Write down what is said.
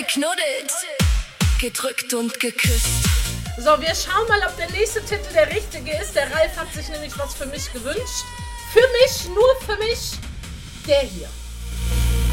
geknuddelt, gedrückt und geküsst. So, wir schauen mal, ob der nächste Titel der richtige ist. Der Ralf hat sich nämlich was für mich gewünscht. Für mich, nur für mich, der hier.